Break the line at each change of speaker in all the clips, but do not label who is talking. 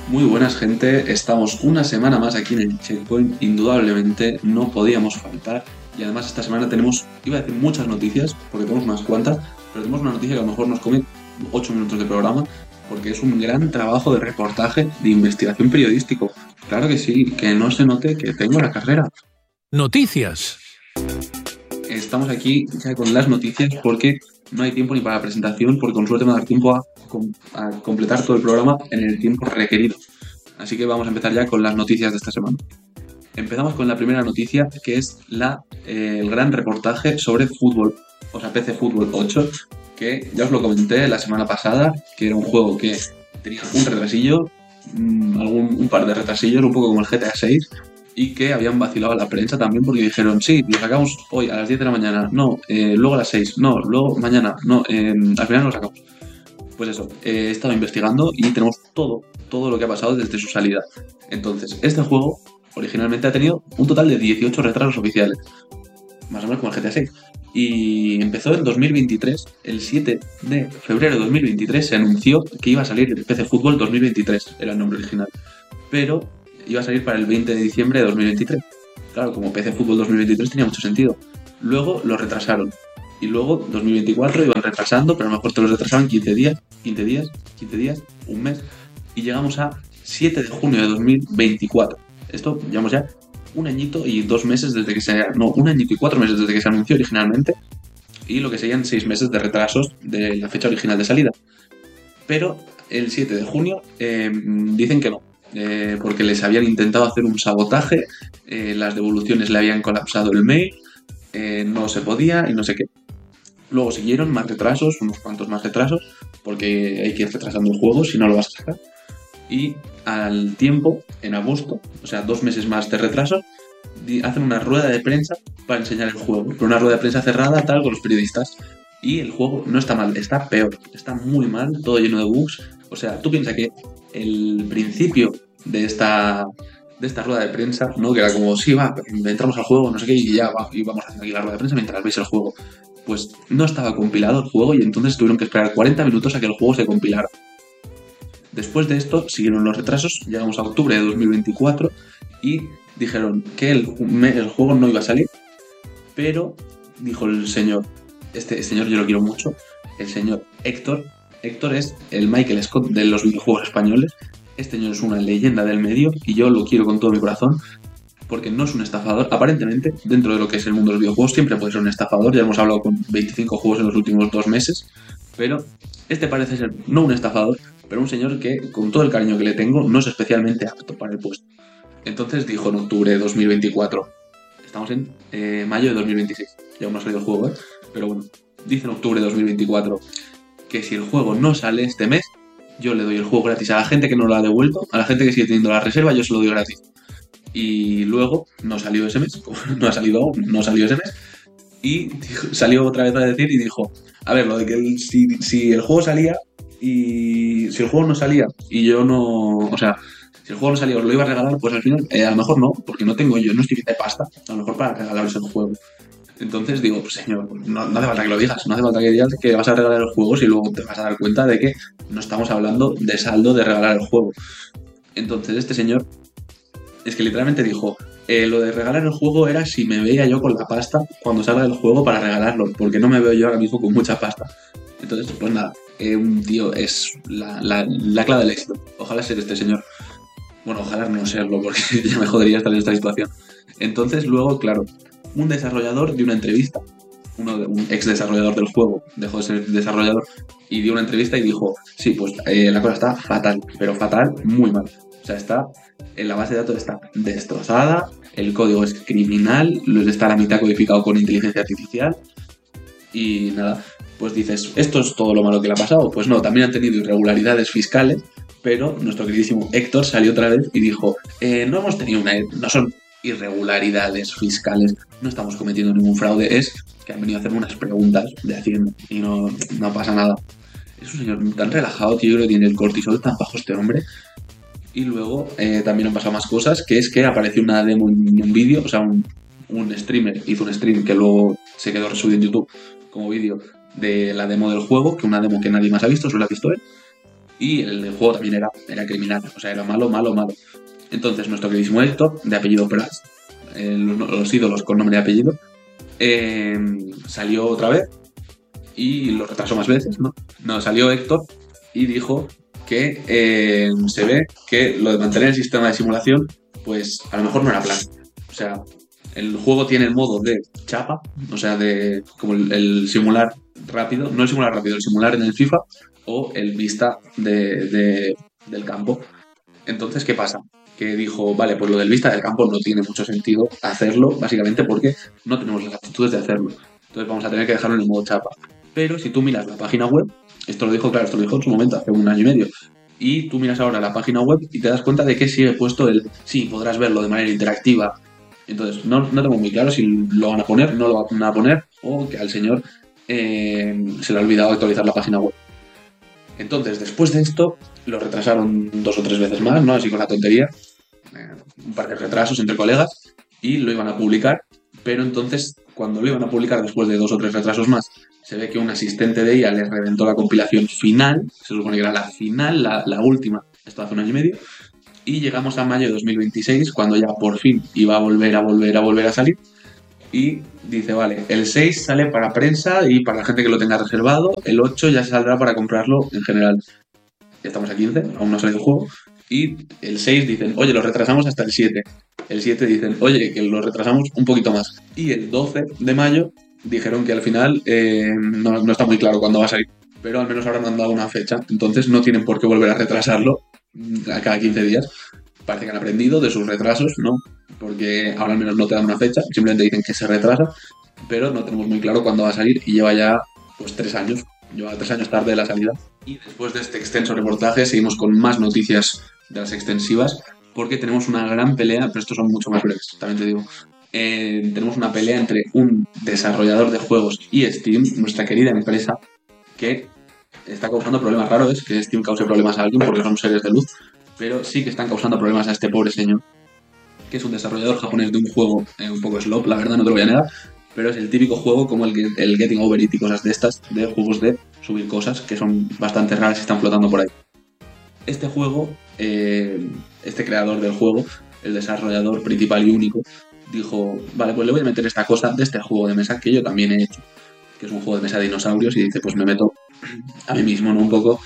Muy buenas, gente. Estamos una semana más aquí en el Checkpoint. Indudablemente no podíamos faltar. Y además esta semana tenemos, iba a decir muchas noticias, porque tenemos unas cuantas, pero tenemos una noticia que a lo mejor nos come 8 minutos de programa, porque es un gran trabajo de reportaje, de investigación periodístico. Claro que sí, que no se note que tengo la carrera.
Noticias.
Estamos aquí ya con las noticias porque no hay tiempo ni para la presentación, porque con suerte me va a dar tiempo a completar todo el programa en el tiempo requerido. Así que vamos a empezar ya con las noticias de esta semana. Empezamos con la primera noticia, que es el gran reportaje sobre fútbol, o sea, PC Fútbol 8, que ya os lo comenté la semana pasada, que era un juego que tenía un retrasillo, un par de retrasillos, un poco como el GTA 6, y que habían vacilado a la prensa también porque dijeron, sí, lo sacamos hoy a las 10 de la mañana, no, luego a las 6, no, luego mañana, no, al final lo sacamos. Pues eso, he estado investigando y tenemos todo lo que ha pasado desde su salida. Entonces, este juego originalmente ha tenido un total de 18 retrasos oficiales, más o menos como el GTA 6. Y empezó en 2023, el 7 de febrero de 2023 se anunció que iba a salir el PC Fútbol 2023, era el nombre original. Pero iba a salir para el 20 de diciembre de 2023. Claro, como PC Fútbol 2023 tenía mucho sentido. Luego lo retrasaron. Y luego 2024 iban retrasando, pero a lo mejor te los retrasaban 15 días, un mes. Y llegamos a 7 de junio de 2024. Esto llevamos ya un añito y 2 meses desde que un añito y 4 meses desde que se anunció originalmente. Y lo que serían 6 meses de retrasos de la fecha original de salida. Pero el 7 de junio dicen que no. Porque les habían intentado hacer un sabotaje, las devoluciones le habían colapsado el mail, no se podía y no sé qué. Luego siguieron más retrasos, unos cuantos más retrasos, porque hay que ir retrasando el juego si no lo vas a sacar. Y al tiempo, en agosto, o sea, 2 meses más de retraso, hacen una rueda de prensa para enseñar el juego. Pero una rueda de prensa cerrada, tal, con los periodistas. Y el juego no está mal, está peor, está muy mal, todo lleno de bugs. O sea, tú piensas que el principio de esta rueda de prensa, ¿no? Que era como, sí, va, entramos al juego, no sé qué, y ya va, y vamos haciendo aquí la rueda de prensa mientras veis el juego. Pues no estaba compilado el juego y entonces tuvieron que esperar 40 minutos a que el juego se compilara. Después de esto siguieron los retrasos, llegamos a octubre de 2024 y dijeron que el juego no iba a salir, pero dijo el señor, este señor yo lo quiero mucho, el señor Héctor. Héctor es el Michael Scott de los videojuegos españoles. Este señor es una leyenda del medio y yo lo quiero con todo mi corazón porque no es un estafador. Aparentemente, dentro de lo que es el mundo de los videojuegos, siempre puede ser un estafador. Ya hemos hablado con 25 juegos en los últimos 2 meses, pero este parece ser no un estafador, pero un señor que, con todo el cariño que le tengo, no es especialmente apto para el puesto. Entonces dijo en octubre de 2024, estamos en mayo de 2026, ya aún no ha salido el juego, pero bueno, dice en octubre de 2024 que si el juego no sale este mes, yo le doy el juego gratis a la gente que no lo ha devuelto, a la gente que sigue teniendo la reserva, yo se lo doy gratis. Y luego no salió ese mes, no ha salido aún, no salió ese mes, y salió otra vez a decir y dijo, a ver, lo de que si el juego salía y si el juego no salía y yo no, o sea, si el juego no salía os lo iba a regalar, pues al final a lo mejor no, porque no estoy de pasta, a lo mejor para regalaros el juego. Entonces digo, pues señor, no hace falta que lo digas, no hace falta que digas que vas a regalar el juego si luego te vas a dar cuenta de que no estamos hablando de saldo de regalar el juego. Entonces este señor es que literalmente dijo, lo de regalar el juego era si me veía yo con la pasta cuando salga el juego para regalarlo, porque no me veo yo ahora mismo con mucha pasta. Entonces, pues nada, un tío es la clave del éxito. Ojalá ser este señor. Bueno, ojalá no serlo, porque ya me jodería estar en esta situación. Entonces, luego, claro, un desarrollador dio una entrevista, un ex desarrollador del juego dejó de ser desarrollador y dio una entrevista y dijo, sí, pues la cosa está fatal, pero fatal, muy mal. O sea, la base de datos está destrozada, el código es criminal, está a la mitad codificado con inteligencia artificial y nada, pues dices, ¿esto es todo lo malo que le ha pasado? Pues no, también han tenido irregularidades fiscales, pero nuestro queridísimo Héctor salió otra vez y dijo, no hemos tenido no son irregularidades fiscales, no estamos cometiendo ningún fraude, es que han venido a hacerme unas preguntas de Hacienda y no pasa nada. Es un señor tan relajado, tío, que tiene el cortisol tan bajo este hombre. Y luego también han pasado más cosas, que es que apareció una demo en un vídeo, o sea, un streamer hizo un stream que luego se quedó resubido en YouTube como vídeo de la demo del juego, que una demo que nadie más ha visto, solo la ha visto él. Y el juego también era criminal, o sea, era malo, malo, malo. Entonces, nuestro queridísimo Héctor, de apellido Pras, los ídolos con nombre y apellido, salió otra vez y lo retrasó más veces, ¿no? No, salió Héctor y dijo que se ve que lo de mantener el sistema de simulación, pues a lo mejor no era plan. O sea, el juego tiene el modo de chapa, o sea, de como el simular rápido, no el simular rápido, el simular en el FIFA o el vista del campo. Entonces, ¿qué pasa? Que dijo, vale, pues lo del vista del campo no tiene mucho sentido hacerlo, básicamente porque no tenemos las aptitudes de hacerlo. Entonces vamos a tener que dejarlo en el modo chapa. Pero si tú miras la página web, esto lo dijo en su momento, hace un año y medio, y tú miras ahora la página web y te das cuenta de que sigue puesto sí, podrás verlo de manera interactiva. Entonces, no tengo muy claro si lo van a poner, no lo van a poner, o que al señor se le ha olvidado actualizar la página web. Entonces, después de esto, lo retrasaron 2 o 3 veces más, ¿no? Así con la tontería. Un par de retrasos entre colegas y lo iban a publicar, pero entonces, cuando lo iban a publicar después de 2 o 3 retrasos más, se ve que un asistente de ella les reventó la compilación final, se supone que era la final, la última, esto hace un año y medio, y llegamos a mayo de 2026, cuando ya por fin iba a volver a salir, y dice, vale, el 6 sale para prensa y para la gente que lo tenga reservado, el 8 ya saldrá para comprarlo en general. Ya estamos a 15, aún no ha salido el juego, y el 6 dicen, oye, lo retrasamos hasta el 7. El 7 dicen, oye, que lo retrasamos un poquito más. Y el 12 de mayo dijeron que al final no está muy claro cuándo va a salir, pero al menos ahora me han dado una fecha, entonces no tienen por qué volver a retrasarlo a cada 15 días. Parece que han aprendido de sus retrasos, ¿no? Porque ahora al menos no te dan una fecha, simplemente dicen que se retrasa, pero no tenemos muy claro cuándo va a salir y lleva ya pues 3 años. Lleva 3 años tarde de la salida. Y después de este extenso reportaje seguimos con más noticias de las extensivas porque tenemos una gran pelea, pero estos son mucho más breves, también te digo. Tenemos una pelea entre un desarrollador de juegos y Steam, nuestra querida empresa, que está causando problemas. Raro es que Steam cause problemas a alguien porque son seres de luz, pero sí que están causando problemas a este pobre señor, que es un desarrollador japonés de un juego un poco slop, la verdad, no te lo voy a negar, pero es el típico juego como el Getting Over It y cosas de estas, de juegos de subir cosas que son bastante raras y están flotando por ahí. Este juego, este creador del juego, el desarrollador principal y único, dijo, vale, pues le voy a meter esta cosa de este juego de mesa que yo también he hecho, que es un juego de mesa de dinosaurios, y dice, pues me meto a mí mismo, ¿no? Un poco,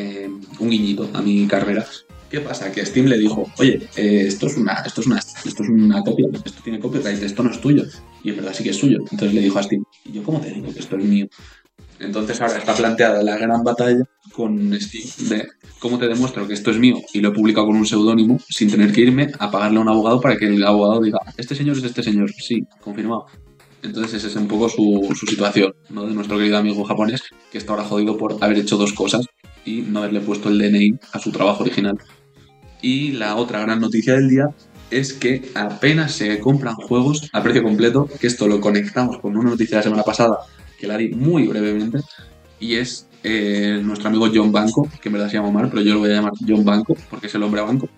un guiñito a mi carrera. ¿Qué pasa? Que Steam le dijo, oye, esto es una copia, esto tiene copyright, esto no es tuyo. Y en verdad sí que es suyo. Entonces le dijo a Steam, ¿y yo cómo te digo que esto es mío? Entonces ahora está planteada la gran batalla con Steam de cómo te demuestro que esto es mío y lo he publicado con un seudónimo sin tener que irme a pagarle a un abogado para que el abogado diga, este señor es este señor, sí, confirmado. Entonces esa es un poco su situación, ¿no? De nuestro querido amigo japonés, que está ahora jodido por haber hecho 2 cosas y no haberle puesto el DNI a su trabajo original. Y la otra gran noticia del día es que apenas se compran juegos a precio completo, que esto lo conectamos con una noticia de la semana pasada, que la di muy brevemente, y es nuestro amigo John Banco, que en verdad se llama Omar, pero yo lo voy a llamar John Banco, porque es el hombre a banco,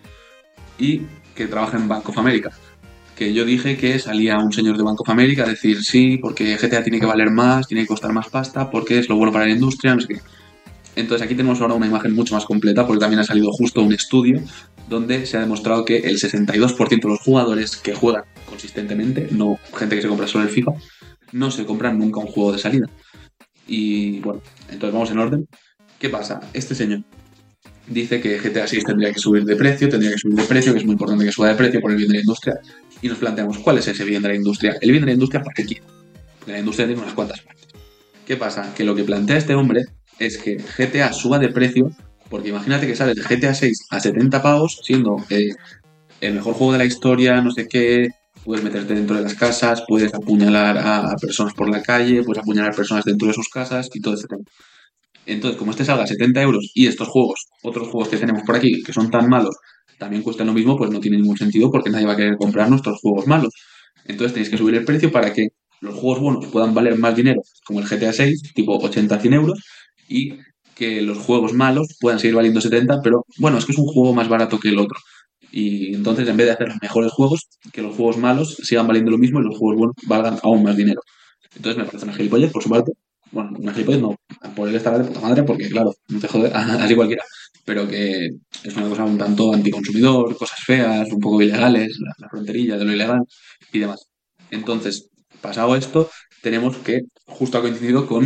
y que trabaja en Bank of America. Que yo dije que salía un señor de Bank of America a decir sí, porque GTA tiene que valer más, tiene que costar más pasta, porque es lo bueno para la industria, no sé qué. Entonces aquí tenemos ahora una imagen mucho más completa, porque también ha salido justo un estudio donde se ha demostrado que el 62% de los jugadores que juegan consistentemente, no gente que se compra solo el FIFA, no se compran nunca un juego de salida. Y bueno, entonces vamos en orden. ¿Qué pasa? Este señor dice que GTA 6 tendría que subir de precio, que es muy importante que suba de precio por el bien de la industria. Y nos planteamos, ¿cuál es ese bien de la industria? El bien de la industria, ¿para qué quiere? Porque la industria tiene unas cuantas partes. ¿Qué pasa? Que lo que plantea este hombre es que GTA suba de precio, porque imagínate que sale de GTA 6 a 70 pavos, siendo el mejor juego de la historia, no sé qué, puedes meterte dentro de las casas, puedes apuñalar a personas por la calle, puedes apuñalar a personas dentro de sus casas y todo este tema. Entonces, como este salga a 70 euros y estos juegos, otros juegos que tenemos por aquí, que son tan malos, también cuestan lo mismo, pues no tiene ningún sentido porque nadie va a querer comprar nuestros juegos malos. Entonces tenéis que subir el precio para que los juegos buenos puedan valer más dinero, como el GTA 6, tipo 80-100 euros, y que los juegos malos puedan seguir valiendo 70, pero bueno, es que es un juego más barato que el otro. Y entonces, en vez de hacer los mejores juegos, que los juegos malos sigan valiendo lo mismo y los juegos buenos valgan aún más dinero. Entonces me parece una gilipollez, por su parte. Bueno, una gilipollez no, por él estará de puta madre, porque claro, no te jode, así cualquiera. pero que es una cosa un tanto anticonsumidor, cosas feas, un poco ilegales, la fronterilla de lo ilegal y demás. Entonces, pasado esto, tenemos que justo ha coincidido con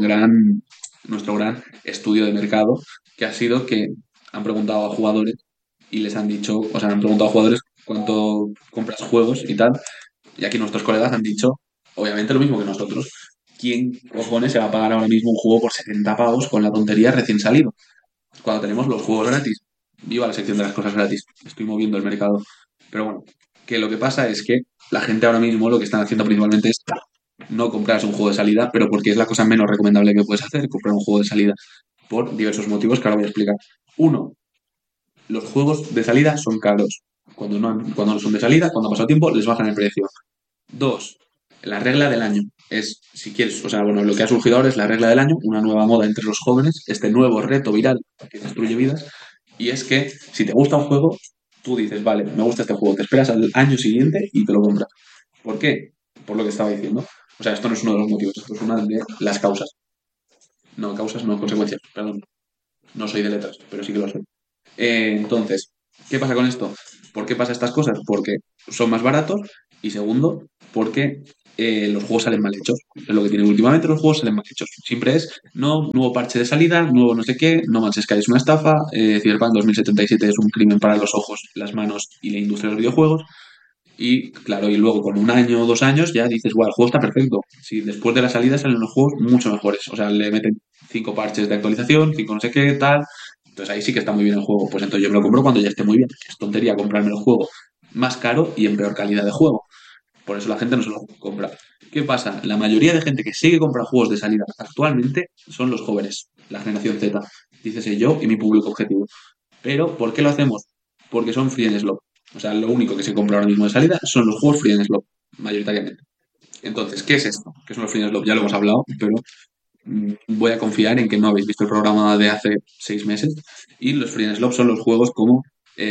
nuestro gran estudio de mercado, que ha sido que han preguntado a jugadores y les han dicho, o sea, han preguntado a jugadores cuánto compras juegos y tal, y aquí nuestros colegas han dicho, obviamente lo mismo que nosotros, ¿quién cojones se va a pagar ahora mismo un juego por 70 pavos con la tontería recién salido? Cuando tenemos los juegos gratis. Viva la sección de las cosas gratis. Estoy moviendo el mercado. Pero bueno, que lo que pasa es que la gente ahora mismo lo que están haciendo principalmente es no comprarse un juego de salida, pero porque es la cosa menos recomendable que puedes hacer, comprar un juego de salida, por diversos motivos que ahora voy a explicar. Uno, los juegos de salida son caros. Cuando no son de salida, cuando ha pasado tiempo, les bajan el precio. Dos, la regla del año. Es, si quieres, o sea, bueno, lo que ha surgido ahora es la regla del año, una nueva moda entre los jóvenes, este nuevo reto viral que destruye vidas. Y es que si te gusta un juego, tú dices, vale, me gusta este juego, te esperas al año siguiente y te lo compras. ¿Por qué? Por lo que estaba diciendo. O sea, esto no es uno de los motivos, esto es una de las causas. No, causas, no, consecuencias, perdón. No soy de letras, pero sí que lo soy. Entonces, ¿qué pasa con esto? ¿Por qué pasa estas cosas? Porque son más baratos y segundo, porque los juegos salen mal hechos. Es lo que tienen últimamente, los juegos salen mal hechos. Siempre es, no, nuevo parche de salida, nuevo no sé qué, No Man's Sky es una estafa, Cyberpunk 2077 es un crimen para los ojos, las manos y la industria de los videojuegos. Y claro, y luego con un año o 2 años ya dices, guau, el juego está perfecto. Si después de la salida salen los juegos mucho mejores. O sea, le meten 5 parches de actualización, 5 no sé qué, tal. Entonces ahí sí que está muy bien el juego. Pues entonces yo me lo compro cuando ya esté muy bien. Es tontería comprarme el juego más caro y en peor calidad de juego. Por eso la gente no se lo compra. ¿Qué pasa? La mayoría de gente que sigue compra juegos de salida actualmente son los jóvenes, la generación Z. Dícese yo y mi público objetivo. Pero, ¿por qué lo hacemos? Porque son free and slot. O sea, lo único que se compra ahora mismo de salida son los juegos free and slot, mayoritariamente. Entonces, ¿qué es esto? ¿Qué son los free and slot? Ya lo hemos hablado, pero voy a confiar en que no habéis visto el programa de hace 6 meses. Y los free and slot son los juegos como...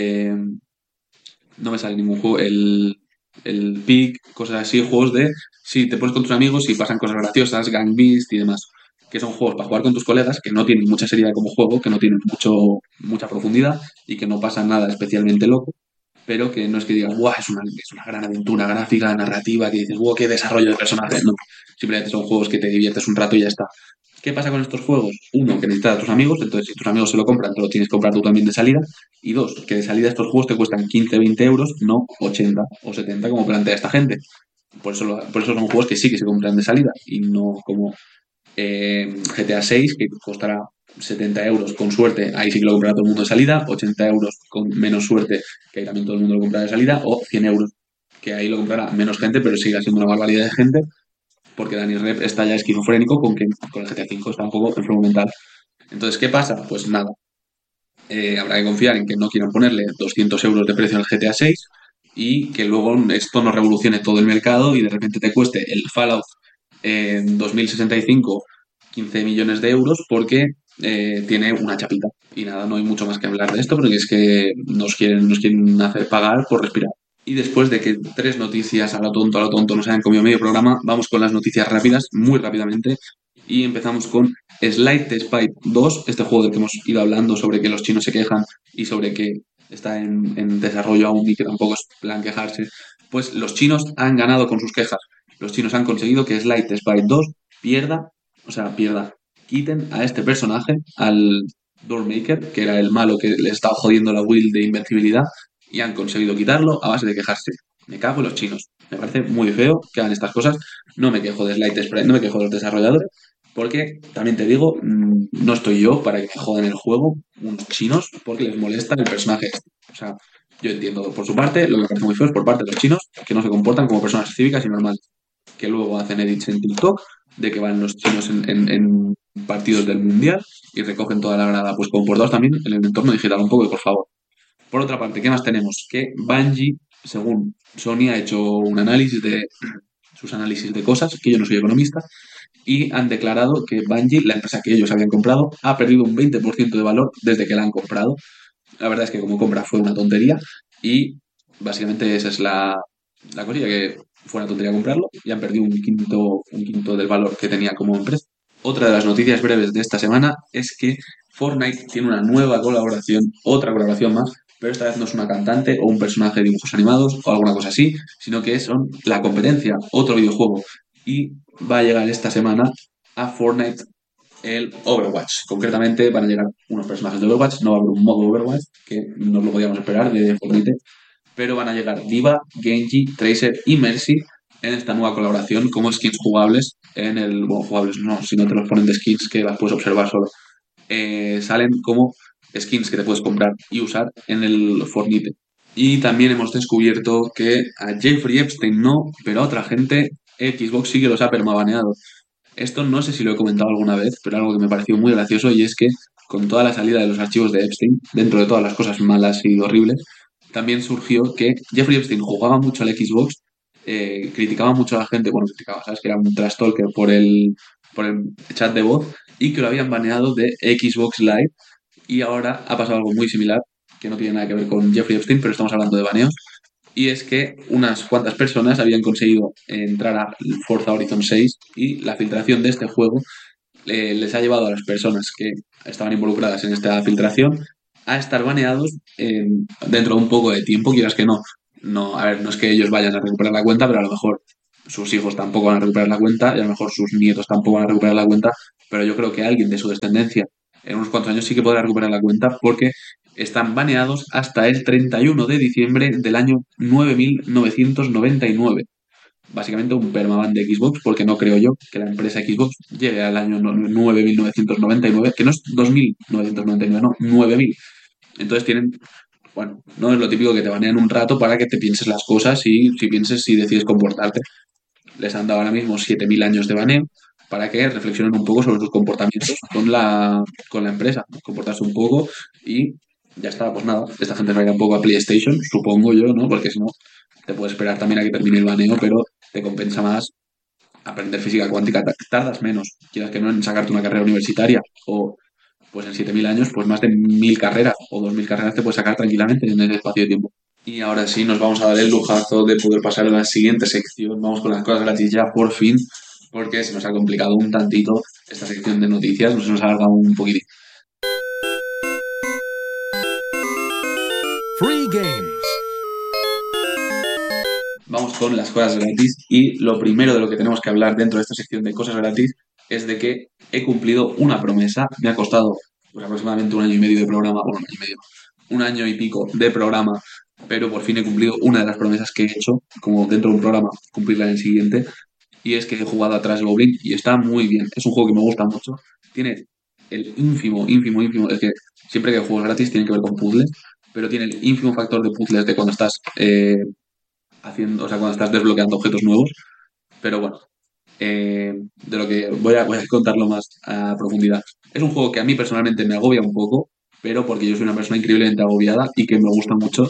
no me sale ningún juego, el Peak, cosas así, juegos de si te pones con tus amigos y pasan cosas graciosas, Gang Beast y demás, que son juegos para jugar con tus colegas, que no tienen mucha seriedad como juego, que no tienen mucha profundidad y que no pasa nada especialmente loco, pero que no es que digas, guau, es una gran aventura gráfica, narrativa, que dices, guau, qué desarrollo de personajes, no. Simplemente son juegos que te diviertes un rato y ya está. ¿Qué pasa con estos juegos? Uno, que necesitas a tus amigos, entonces si tus amigos se lo compran, te lo tienes que comprar tú también de salida. Y dos, que de salida estos juegos te cuestan 15, 20 euros, no 80 o 70 como plantea esta gente. Por eso son juegos que sí que se compran de salida y no como GTA 6, que costará 70 euros con suerte, ahí sí que lo comprará todo el mundo de salida, 80 euros con menos suerte, que ahí también todo el mundo lo comprará de salida, o 100 euros, que ahí lo comprará menos gente, pero sigue siendo una barbaridad de gente, porque Dani Rep está ya esquizofrénico con que con el GTA 5 está un poco enfermo mental. Entonces, ¿qué pasa? Pues nada, habrá que confiar en que no quieran ponerle 200 euros de precio al GTA 6 y que luego esto no revolucione todo el mercado y de repente te cueste el Fallout en 2065 15 millones de euros porque tiene una chapita. Y nada, no hay mucho más que hablar de esto porque es que nos quieren hacer pagar por respirar. Y después de que 3 noticias a lo tonto nos hayan comido medio programa, vamos con las noticias rápidas, muy rápidamente. Y empezamos con Slide Spy 2, este juego del que hemos ido hablando sobre que los chinos se quejan y sobre que está en desarrollo aún y que tampoco es plan quejarse. Pues los chinos han ganado con sus quejas. Los chinos han conseguido que Slide Spy 2 pierda, quiten a este personaje, al Doormaker, que era el malo que le estaba jodiendo la build de invencibilidad, y han conseguido quitarlo a base de quejarse. Me cago en los chinos. Me parece muy feo que hagan estas cosas. No me quejo de Slide Spy, no me quejo de los desarrolladores, porque también te digo, no estoy yo para que me jodan el juego unos chinos porque les molesta el personaje este. O sea, yo entiendo por su parte, lo que me parece muy feo es por parte de los chinos que no se comportan como personas cívicas y normales, que luego hacen edits en TikTok de que van los chinos en partidos del mundial y recogen toda la grada, pues comportados también en el entorno digital un poco, por favor. Por otra parte, ¿qué más tenemos? Que Bungie, según Sony, ha hecho un análisis de sus análisis de cosas, que yo no soy economista, y han declarado que Bungie, la empresa que ellos habían comprado, ha perdido un 20% de valor desde que la han comprado. La verdad es que como compra fue una tontería y básicamente esa es la cosilla, que fue una tontería comprarlo y han perdido un quinto del valor que tenía como empresa. Otra de las noticias breves de esta semana es que Fortnite tiene una nueva colaboración, otra colaboración más, pero esta vez no es una cantante o un personaje de dibujos animados o alguna cosa así, sino que son la competencia, otro videojuego. Y va a llegar esta semana a Fortnite el Overwatch. Concretamente van a llegar unos personajes de Overwatch, no va a haber un modo Overwatch, que no lo podíamos esperar de Fortnite, pero van a llegar D.Va, Genji, Tracer y Mercy en esta nueva colaboración como skins jugables en el... Bueno, jugables no, si no te los ponen de skins que las puedes observar solo. Salen como skins que te puedes comprar y usar en el Fortnite. Y también hemos descubierto que a Jeffrey Epstein no, pero a otra gente Xbox sí que los ha permabaneado. Esto no sé si lo he comentado alguna vez, pero algo que me pareció muy gracioso y es que con toda la salida de los archivos de Epstein, dentro de todas las cosas malas y horribles, también surgió que Jeffrey Epstein jugaba mucho al Xbox, criticaba mucho a la gente, bueno, criticaba, ¿sabes? Que era un trash talker por el chat de voz y que lo habían baneado de Xbox Live y ahora ha pasado algo muy similar, que no tiene nada que ver con Jeffrey Epstein, pero estamos hablando de baneos, y es que unas cuantas personas habían conseguido entrar a Forza Horizon 6 y la filtración de este juego les ha llevado a las personas que estaban involucradas en esta filtración a estar baneados dentro de un poco de tiempo, quieras que no. No, a ver, no es que ellos vayan a recuperar la cuenta, pero a lo mejor sus hijos tampoco van a recuperar la cuenta y a lo mejor sus nietos tampoco van a recuperar la cuenta, pero yo creo que alguien de su descendencia en unos cuantos años sí que podrá recuperar la cuenta porque están baneados hasta el 31 de diciembre del año 9999. Básicamente un permaban de Xbox, porque no creo yo que la empresa Xbox llegue al año 9999, que no es 2999, no, 9000. Entonces tienen, bueno, no es lo típico que te banean un rato para que te pienses las cosas y si pienses si decides comportarte. Les han dado ahora mismo 7000 años de baneo para que reflexionen un poco sobre sus comportamientos con la empresa, comportarse un poco y ya está, pues nada, esta gente se va a ir un poco a PlayStation, supongo yo, ¿no? Porque si no, te puedes esperar también a que termine el baneo, pero te compensa más aprender física cuántica, tardas menos, quieras que no en sacarte una carrera universitaria o pues en 7000 años, pues más de 1000 carreras o 2000 carreras te puedes sacar tranquilamente en ese espacio de tiempo. Y ahora sí, nos vamos a dar el lujazo de poder pasar a la siguiente sección. Vamos con las cosas gratis ya, por fin, porque se nos ha complicado un tantito esta sección de noticias, nos ha alargado un poquitín.
Free Games.
Vamos con las cosas gratis y lo primero de lo que tenemos que hablar dentro de esta sección de cosas gratis es de que he cumplido una promesa. Me ha costado pues, aproximadamente un año y medio de programa, bueno, un año y medio, un año y pico de programa, pero por fin he cumplido una de las promesas que he hecho, como dentro de un programa, cumplirla en el siguiente, y es que he jugado a Trash Goblin y está muy bien. Es un juego que me gusta mucho. Tiene el ínfimo, es que siempre que hay juegos gratis tiene que ver con puzzles, pero tiene el ínfimo factor de puzzles de cuando estás haciendo, o sea, cuando estás desbloqueando objetos nuevos. Pero bueno, de lo que voy a contarlo más a profundidad. Es un juego que a mí personalmente me agobia un poco, pero porque yo soy una persona increíblemente agobiada y que me gusta mucho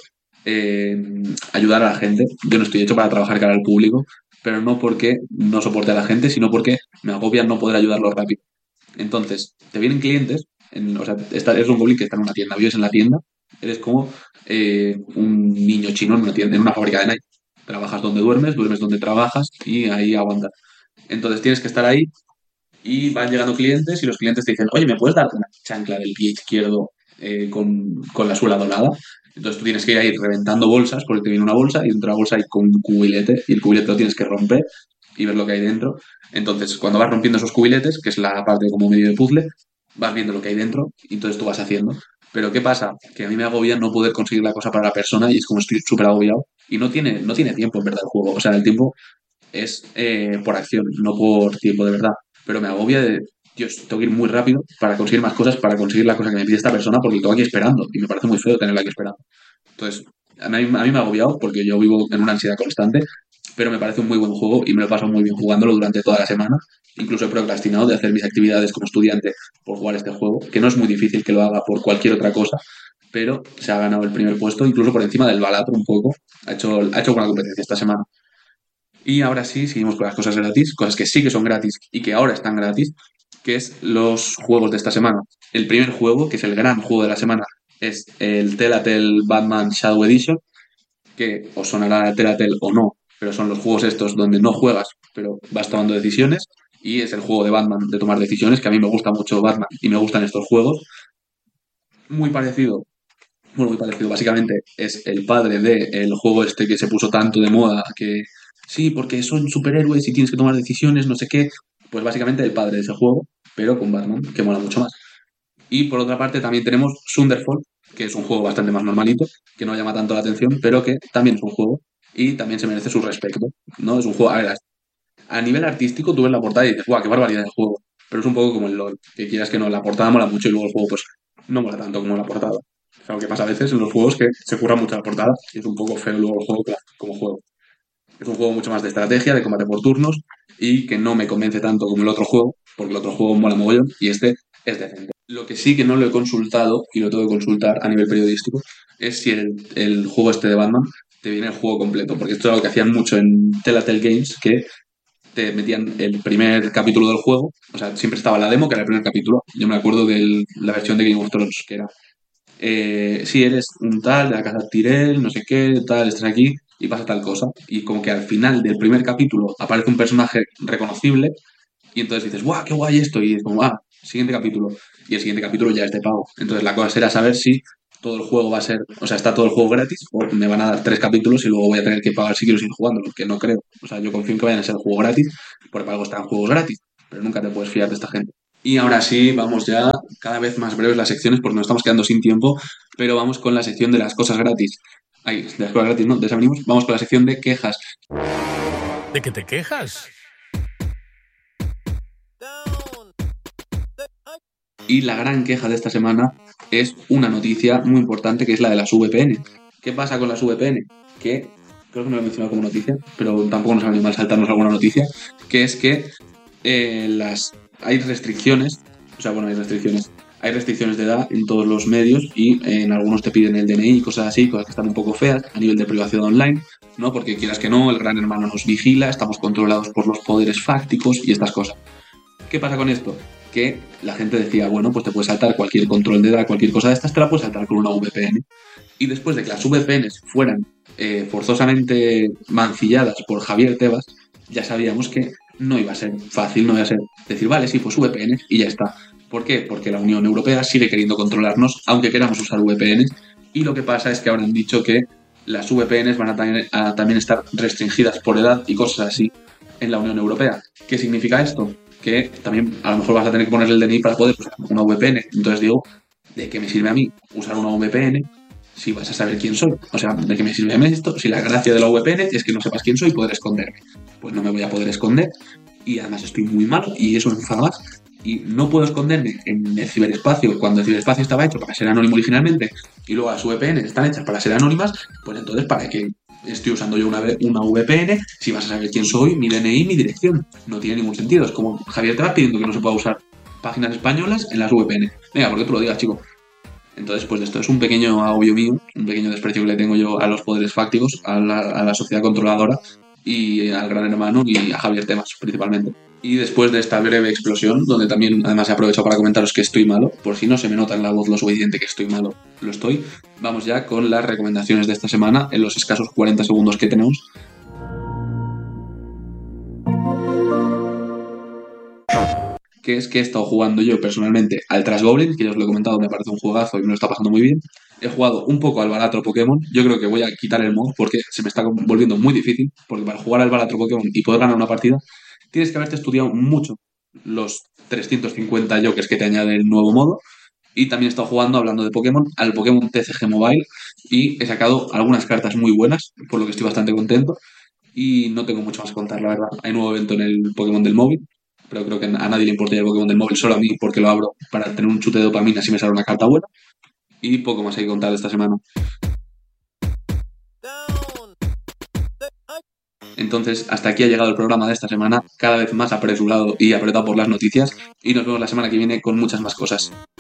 ayudar a la gente. Yo no estoy hecho para trabajar cara al público, pero no porque no soporte a la gente, sino porque me agobia no poder ayudarlo rápido. Entonces, te vienen clientes, o sea, es un goblin que está en una tienda, vives en la tienda, eres como un niño chino en una tienda, en una fábrica de Nike. Trabajas donde duermes, duermes donde trabajas y ahí aguantas. Entonces tienes que estar ahí y van llegando clientes y los clientes te dicen, oye, ¿me puedes dar una chancla del pie izquierdo con la suela dorada? Entonces tú tienes que ir ahí reventando bolsas porque te viene una bolsa y dentro de la bolsa hay con un cubilete y el cubilete lo tienes que romper y ver lo que hay dentro. Entonces cuando vas rompiendo esos cubiletes, que es la parte como medio de puzzle, vas viendo lo que hay dentro y entonces tú vas haciendo. Pero ¿qué pasa? Que a mí me agobia no poder conseguir la cosa para la persona y es como estoy súper agobiado y no tiene tiempo en verdad el juego. O sea, el tiempo es por acción, no por tiempo de verdad. Pero me agobia de, Dios, tengo que ir muy rápido para conseguir más cosas, para conseguir la cosa que me pide esta persona, porque tengo aquí esperando y me parece muy feo tenerla aquí esperando. Entonces, a mí me ha agobiado porque yo vivo en una ansiedad constante, pero me parece un muy buen juego y me lo paso muy bien jugándolo durante toda la semana. Incluso he procrastinado de hacer mis actividades como estudiante por jugar este juego, que no es muy difícil que lo haga por cualquier otra cosa, pero se ha ganado el primer puesto, incluso por encima del Balatro un poco. Ha hecho buena competencia esta semana. Y ahora sí, seguimos con las cosas gratis, cosas que sí que son gratis y que ahora están gratis, que es los juegos de esta semana. El primer juego, que es el gran juego de la semana, es el Telltale Batman Shadow Edition, que os sonará Telltale o no, pero son los juegos estos donde no juegas, pero vas tomando decisiones, y es el juego de Batman, de tomar decisiones, que a mí me gusta mucho Batman y me gustan estos juegos, muy parecido. Bueno, muy parecido. Básicamente es el padre del juego este que se puso tanto de moda que sí, porque son superhéroes y tienes que tomar decisiones, no sé qué. Pues básicamente el padre de ese juego, pero con Batman, que mola mucho más. Y por otra parte también tenemos Thunderfall, que es un juego bastante más normalito, que no llama tanto la atención, pero que también es un juego y también se merece su respeto, ¿no? Es un juego, a ver, a nivel artístico tú ves la portada y dices, ¡guau, qué barbaridad de juego! Pero es un poco como el LoL, que quieras que no, la portada mola mucho y luego el juego pues no mola tanto como la portada. Es algo que pasa a veces en los juegos que se curra mucho la portada y es un poco feo luego el juego como juego. Es un juego mucho más de estrategia, de combate por turnos y que no me convence tanto como el otro juego, porque el otro juego mola mogollón y este es decente. Lo que sí que no lo he consultado y lo tengo que consultar a nivel periodístico es si el juego este de Batman te viene el juego completo, porque esto es algo que hacían mucho en Telltale Games, que te metían el primer capítulo del juego, o sea, siempre estaba la demo, que era el primer capítulo. Yo me acuerdo de la versión de Game of Thrones, que era, sí, eres un tal de la casa Tyrell, no sé qué, tal, estás aquí y pasa tal cosa. Y como que al final del primer capítulo aparece un personaje reconocible y entonces dices, ¡guau, qué guay esto! Y es como, siguiente capítulo. Y el siguiente capítulo ya es de pago. Entonces la cosa será saber si todo el juego va a ser, o sea, está todo el juego gratis o me van a dar 3 capítulos y luego voy a tener que pagar si quiero seguir jugando, que no creo. O sea, yo confío en que vayan a ser juego gratis, porque para algo están juegos gratis, pero nunca te puedes fiar de esta gente. Y ahora sí, vamos ya cada vez más breves las secciones porque nos estamos quedando sin tiempo, pero vamos con la sección de las cosas gratis. Ay, de las cosas gratis, ¿no? Desavenimos. Vamos con la sección de quejas.
¿De qué te quejas?
Y la gran queja de esta semana es una noticia muy importante que es la de las VPN. ¿Qué pasa con las VPN? Que creo que no lo he mencionado como noticia, pero tampoco nos ha venido mal saltarnos alguna noticia, que es que hay restricciones, o sea, bueno, hay restricciones de edad en todos los medios y en algunos te piden el DNI y cosas así, cosas que están un poco feas a nivel de privacidad online, ¿no? Porque quieras que no, el gran hermano nos vigila, estamos controlados por los poderes fácticos y estas cosas. ¿Qué pasa con esto? Que la gente decía, bueno, pues te puedes saltar cualquier control de edad, cualquier cosa de estas, te la puedes saltar con una VPN. Y después de que las VPNs fueran forzosamente mancilladas por Javier Tebas, ya sabíamos que no iba a ser fácil, no iba a ser decir, vale, sí, pues VPNs y ya está. ¿Por qué? Porque la Unión Europea sigue queriendo controlarnos, aunque queramos usar VPNs, y lo que pasa es que ahora han dicho que las VPNs van a también estar restringidas por edad y cosas así en la Unión Europea. ¿Qué significa esto? Que también a lo mejor vas a tener que poner el DNI para poder usar una VPN. Entonces digo, ¿de qué me sirve a mí usar una VPN si vas a saber quién soy? O sea, ¿de qué me sirve a mí esto? Si la gracia de la VPN es que no sepas quién soy y poder esconderme. Pues no me voy a poder esconder y además estoy muy malo y eso me enfada más. Y no puedo esconderme en el ciberespacio cuando el ciberespacio estaba hecho para ser anónimo originalmente y luego las VPN están hechas para ser anónimas, pues entonces ¿para qué estoy usando yo una VPN si vas a saber quién soy, mi DNI, mi dirección? No tiene ningún sentido. Es como Javier te va pidiendo que no se pueda usar páginas españolas en las VPN. Venga, ¿por qué tú lo digas, chico? Entonces, pues esto es un pequeño agobio mío, un pequeño desprecio que le tengo yo a los poderes fácticos, a la sociedad controladora y al gran hermano y a Javier Temas, principalmente. Y después de esta breve explosión, donde también además he aprovechado para comentaros que estoy malo, por si no se me nota en la voz lo suficiente que estoy malo, lo estoy, vamos ya con las recomendaciones de esta semana en los escasos 40 segundos que tenemos. Que es que he estado jugando yo personalmente al Trash Goblin, que ya os lo he comentado, me parece un juegazo y me lo está pasando muy bien. He jugado un poco al Balatro Pokémon, yo creo que voy a quitar el mod porque se me está volviendo muy difícil, porque para jugar al Balatro Pokémon y poder ganar una partida, tienes que haberte estudiado mucho los 350 jokers que te añade el nuevo modo. Y también he estado jugando, hablando de Pokémon, al Pokémon TCG Mobile y he sacado algunas cartas muy buenas, por lo que estoy bastante contento. Y no tengo mucho más que contar, la verdad. Hay un nuevo evento en el Pokémon del móvil, pero creo que a nadie le importa el Pokémon del móvil, solo a mí, porque lo abro para tener un chute de dopamina si me sale una carta buena. Y poco más hay que contar esta semana. Entonces, hasta aquí ha llegado el programa de esta semana, cada vez más apresurado y apretado por las noticias, y nos vemos la semana que viene con muchas más cosas.